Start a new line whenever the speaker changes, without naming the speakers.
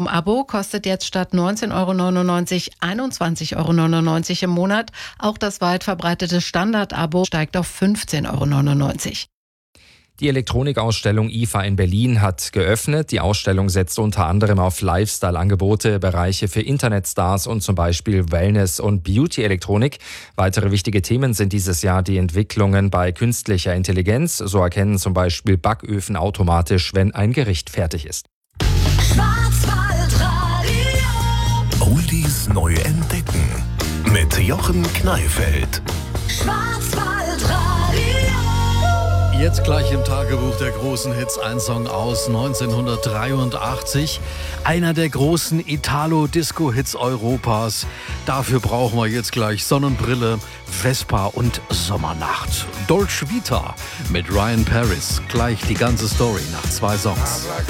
Premium-Abo kostet jetzt statt 19,99 € 21,99 € im Monat. Auch das weit verbreitete Standard-Abo steigt auf 15,99 €.
Die Elektronikausstellung IFA in Berlin hat geöffnet. Die Ausstellung setzt unter anderem auf Lifestyle-Angebote, Bereiche für Internetstars und zum Beispiel Wellness- und Beauty-Elektronik. Weitere wichtige Themen sind dieses Jahr die Entwicklungen bei künstlicher Intelligenz. So erkennen zum Beispiel Backöfen automatisch, wenn ein Gericht fertig ist.
Oldies neu entdecken mit Jochen Kneifeld.
Jetzt gleich im Tagebuch der großen Hits ein Song aus 1983. Einer der großen Italo-Disco-Hits Europas. Dafür brauchen wir jetzt gleich Sonnenbrille, Vespa und Sommernacht. Dolce Vita mit Ryan Paris. Gleich die ganze Story nach 2 Songs.